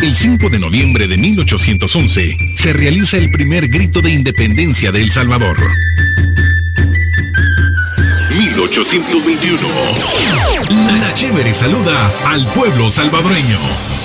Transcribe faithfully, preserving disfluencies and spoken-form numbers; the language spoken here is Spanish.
El cinco de noviembre de mil ochocientos once se realiza el primer grito de independencia de El Salvador. mil ochocientos veintiuno. La Chévere saluda al pueblo salvadoreño.